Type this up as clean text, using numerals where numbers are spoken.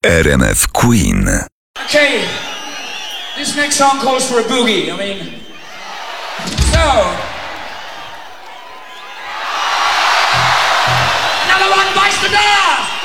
RMF Queen. Okay, this next song calls for a boogie. Another one bites the dust.